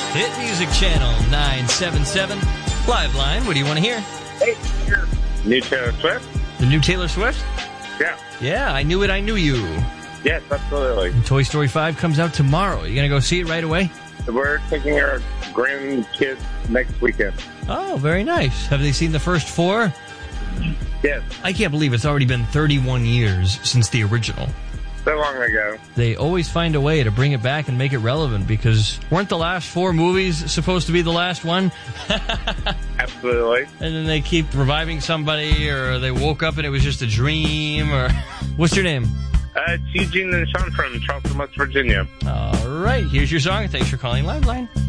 Hit Music Channel 977. Live line, what do you want to hear? Hey, new Taylor Swift? The new Taylor Swift? Yeah. Yeah, I Knew It, I Knew You. Yes, absolutely. And Toy Story 5 comes out tomorrow. You going to go see it right away? We're taking our grandkids next weekend. Oh, very nice. Have they seen the first 4? Yes. I can't believe it's already been 31 years since the original. So long ago. They always find a way to bring it back and make it relevant, because weren't the last 4 movies supposed to be the last one? Absolutely. And then they keep reviving somebody, or they woke up and it was just a dream, or... What's your name? It's Eugene and Sean from Charleston, West Virginia. All right, here's your song. Thanks for calling Liveline.